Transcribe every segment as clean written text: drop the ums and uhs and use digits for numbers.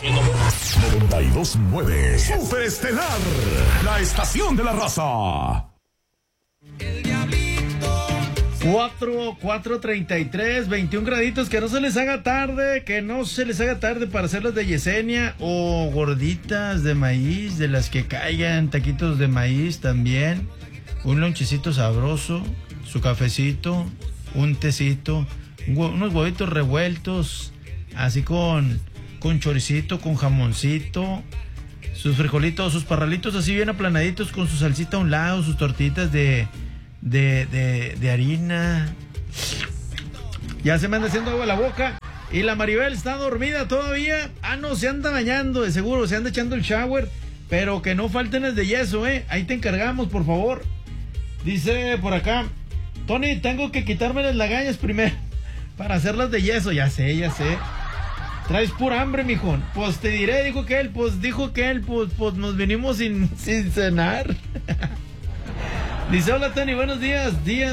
92.9 Super Estelar, la estación de la raza. 4:33, 21 graditos, que no se les haga tarde, para hacerlas de Yesenia o gorditas de maíz, de las que caigan, taquitos de maíz también, un lonchecito sabroso, su cafecito, un tecito, unos huevitos revueltos, así con choricito, con jamoncito, sus frijolitos, sus parralitos así bien aplanaditos con su salsita a un lado, sus tortitas de harina. Ya se me anda haciendo agua la boca. Y la Maribel está dormida todavía. No, se anda bañando, de seguro, se anda echando el shower. Pero que no falten las de yeso, ahí te encargamos, por favor. Dice por acá: Tony, tengo que quitarme las lagañas primero para hacerlas de yeso. Ya sé. Traes pura hambre, mijo. Pues te diré, dijo que él, pues nos vinimos sin cenar. Dice: hola, Tony, buenos días.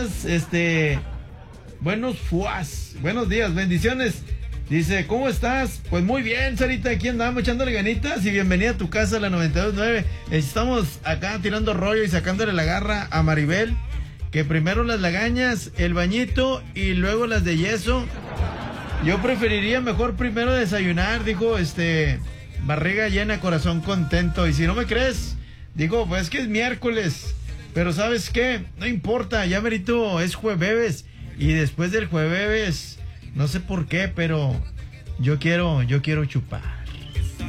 Buenos días, bendiciones. Dice: ¿cómo estás? Pues muy bien, Sarita, aquí andamos echándole ganitas y bienvenida a tu casa, la 92.9. Estamos acá tirando rollo y sacándole la garra a Maribel, que primero las lagañas, el bañito y luego las de yeso. Yo preferiría mejor primero desayunar, dijo, barriga llena, corazón contento. Y si no me crees, digo, pues que es miércoles. Pero ¿sabes qué? No importa, ya merito, es jueves. Y después del jueves, no sé por qué, pero yo quiero chupar.